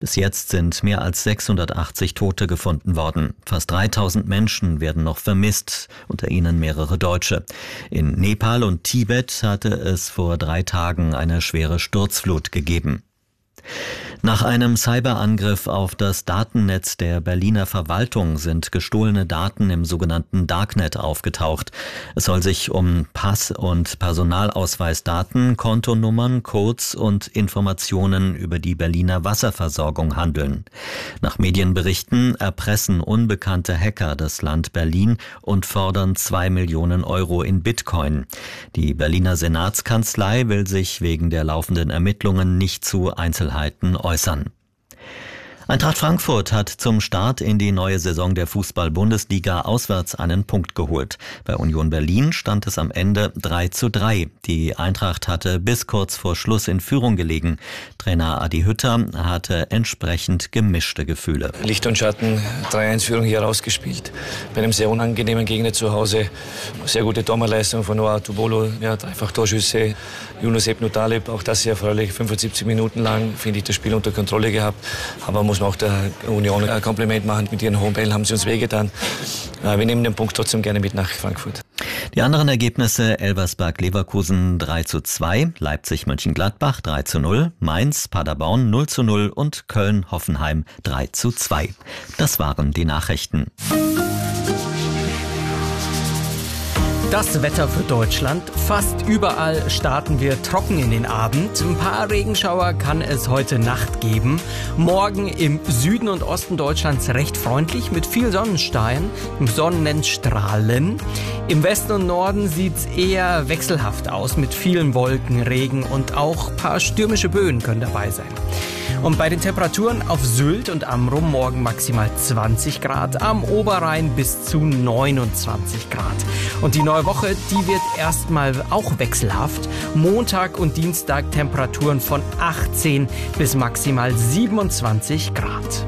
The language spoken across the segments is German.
Bis jetzt sind mehr als 680 Tote gefunden worden. Fast 3000 Menschen werden noch vermisst, unter ihnen mehrere Deutsche. In Nepal und Tibet hatte es vor 3 Tagen eine schwere Sturzflut gegeben. Nach einem Cyberangriff auf das Datennetz der Berliner Verwaltung sind gestohlene Daten im sogenannten Darknet aufgetaucht. Es soll sich um Pass- und Personalausweisdaten, Kontonummern, Codes und Informationen über die Berliner Wasserversorgung handeln. Nach Medienberichten erpressen unbekannte Hacker das Land Berlin und fordern 2 Millionen Euro in Bitcoin. Die Berliner Senatskanzlei will sich wegen der laufenden Ermittlungen nicht zu Einzelheiten äußern. Eintracht Frankfurt hat zum Start in die neue Saison der Fußball-Bundesliga auswärts einen Punkt geholt. Bei Union Berlin stand es am Ende 3:3. Die Eintracht hatte bis kurz vor Schluss in Führung gelegen. Trainer Adi Hütter hatte entsprechend gemischte Gefühle. Licht und Schatten, 3-1-Führung hier rausgespielt. Bei einem sehr unangenehmen Gegner zu Hause. Sehr gute Torwartleistung von Noah Tubolo, ja, 3-fach Torschüsse. Yunus Ebnu Taleb, auch das sehr erfreulich. 75 Minuten lang, finde ich, das Spiel unter Kontrolle gehabt. Aber muss man auch der Union ein Kompliment machen. Mit ihren hohen Bällen haben sie uns wehgetan. Wir nehmen den Punkt trotzdem gerne mit nach Frankfurt. Die anderen Ergebnisse: Elversberg-Leverkusen 3:2, Leipzig-Mönchengladbach 3:0, Mainz-Paderborn 0:0 und Köln-Hoffenheim 3:2. Das waren die Nachrichten. Das Wetter für Deutschland. Fast überall starten wir trocken in den Abend. Ein paar Regenschauer kann es heute Nacht geben. Morgen im Süden und Osten Deutschlands recht freundlich mit viel Sonnenschein, Sonnenstrahlen. Im Westen und Norden sieht's eher wechselhaft aus mit vielen Wolken, Regen und auch ein paar stürmische Böen können dabei sein. Und bei den Temperaturen auf Sylt und Amrum morgen maximal 20 Grad, am Oberrhein bis zu 29 Grad. Und die neue Woche, die wird erstmal auch wechselhaft. Montag und Dienstag Temperaturen von 18 bis maximal 27 Grad.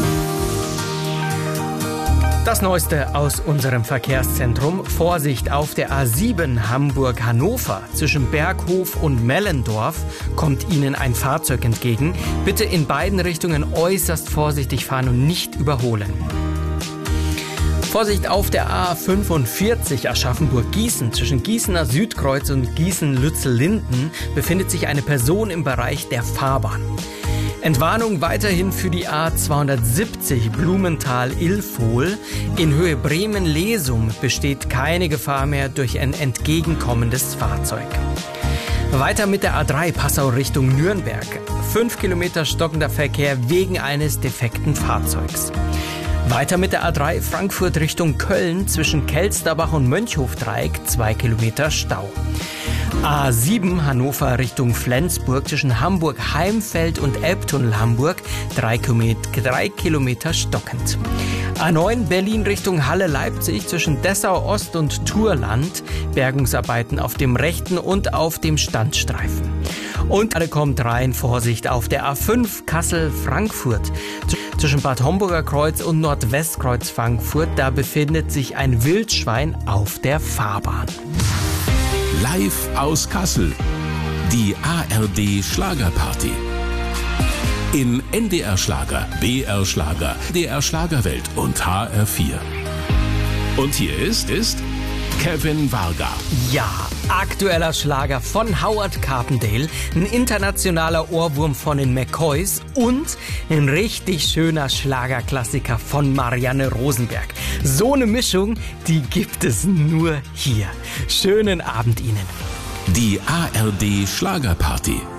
Das Neueste aus unserem Verkehrszentrum. Vorsicht auf der A7 Hamburg-Hannover. Zwischen Berghof und Mellendorf kommt Ihnen ein Fahrzeug entgegen. Bitte in beiden Richtungen äußerst vorsichtig fahren und nicht überholen. Vorsicht auf der A45 Aschaffenburg-Gießen. Zwischen Gießener Südkreuz und Gießen-Lützel-Linden befindet sich eine Person im Bereich der Fahrbahn. Entwarnung weiterhin für die A270 Blumenthal-Ilfol. In Höhe Bremen-Lesum besteht keine Gefahr mehr durch ein entgegenkommendes Fahrzeug. Weiter mit der A3 Passau Richtung Nürnberg. 5 Kilometer stockender Verkehr wegen eines defekten Fahrzeugs. Weiter mit der A3 Frankfurt Richtung Köln zwischen Kelsterbach und Mönchhofdreieck 2 Kilometer Stau. A7 Hannover Richtung Flensburg zwischen Hamburg-Heimfeld und Elbtunnel Hamburg 3 Kilometer stockend. A9 Berlin Richtung Halle-Leipzig zwischen Dessau Ost und Turland. Bergungsarbeiten auf dem rechten und auf dem Standstreifen. Und alle kommt rein, Vorsicht auf der A5 Kassel-Frankfurt. Zwischen Bad Homburger Kreuz und Nordwestkreuz Frankfurt, da befindet sich ein Wildschwein auf der Fahrbahn. Live aus Kassel. Die ARD Schlagerparty. In NDR Schlager, BR Schlager, DR Schlagerwelt und HR4. Und hier ist Kevin Varga. Ja, aktueller Schlager von Howard Carpendale, ein internationaler Ohrwurm von den McCoys und ein richtig schöner Schlagerklassiker von Marianne Rosenberg. So eine Mischung, die gibt es nur hier. Schönen Abend Ihnen. Die ARD Schlagerparty.